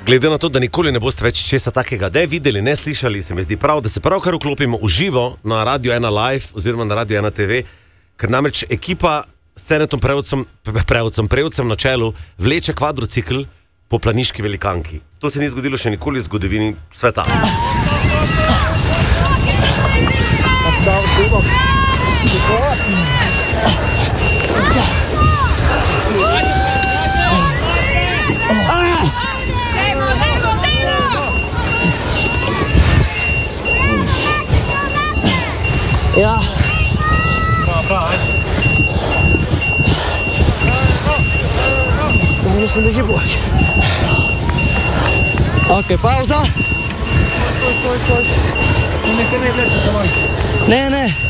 Glede na to, da nikoli ne boste več česa takega ne videli, ne slišali, se mi zdi prav, da se pravkar vklopimo v živo na Radio 1 Live oziroma na Radio 1 TV, ker namreč ekipa s Senetom Prevcem na čelu vleče kvadrocikl po planiški velikanki. To se ni zgodilo še nikoli v zgodovini sveta. Ja. Ja, mislim, da že boš. Ok, pauza. Ne.